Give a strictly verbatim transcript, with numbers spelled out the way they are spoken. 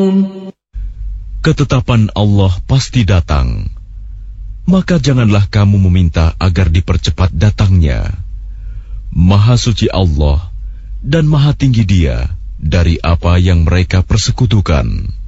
Ketetapan Allah pasti datang, maka janganlah kamu meminta agar dipercepat datangnya. Maha suci Allah dan maha tinggi Dia dari apa yang mereka persekutukan.